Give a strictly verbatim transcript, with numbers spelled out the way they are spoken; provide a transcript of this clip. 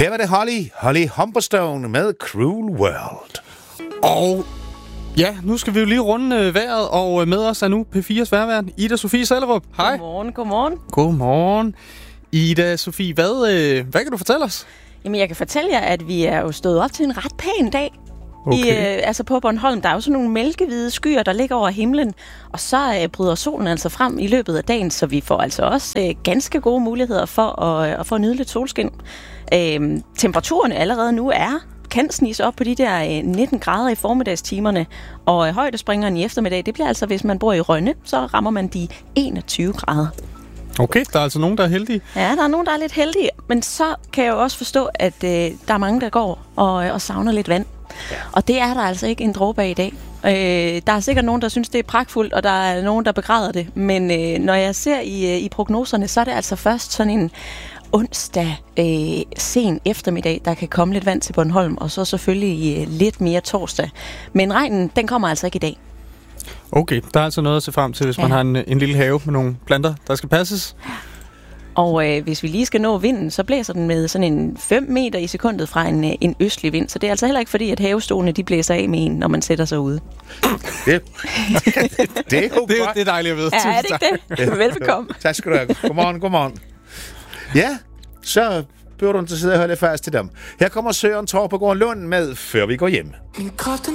Her var det Holly, Holly Humberstone med Cruel World. Og ja, nu skal vi jo lige runde øh, vejret, og øh, med os er nu P fire's vejrvært, Ida Sofie Sellerup. Hej. Godmorgen, godmorgen. Godmorgen. Ida Sofie, hvad, øh, hvad kan du fortælle os? Jamen, jeg kan fortælle jer, at vi er jo stået op til en ret pæn dag. Okay. I, øh, altså på Bornholm, der er jo sådan nogle mælkehvide skyer, der ligger over himlen, og så øh, bryder solen altså frem i løbet af dagen, så vi får altså også øh, ganske gode muligheder for at, at få nyde lidt solskin. Øh, temperaturen allerede nu er kan snise op på de der øh, nitten grader i formiddagstimerne, og øh, højdespringeren i eftermiddag, det bliver altså, hvis man bor i Rønne, så rammer man de enogtyve grader. Okay, der er altså nogen, der er heldige. Ja, der er nogen, der er lidt heldige, men så kan jeg jo også forstå, at øh, der er mange, der går og, og savner lidt vand. Ja. Og det er der altså ikke en dråbe af i dag. Øh, der er sikkert nogen, der synes, det er pragtfuldt, og der er nogen, der begræder det. Men øh, når jeg ser i, i prognoserne, så er det altså først sådan en onsdag øh, sen eftermiddag, der kan komme lidt vand til Bornholm, og så selvfølgelig øh, lidt mere torsdag. Men regnen, den kommer altså ikke i dag. Okay, der er altså noget at se frem til, hvis ja. man har en, en lille have med nogle planter, der skal passes. Og øh, hvis vi lige skal nå vinden, så blæser den med sådan en fem meter i sekundet fra en, en østlig vind. Så det er altså heller ikke fordi, at havestolene de blæser af med en, når man sætter sig ude. Det, det er jo det, det er dejligt at vide. Ja, er det ikke det? Ja. Velbekomme. Tak skal du have. Godmorgen, godmorgen. Ja, så behøver du ikke sidde og høre lidt fast til dem. Her kommer Søren Torp og Gården Lund med Før vi går hjem.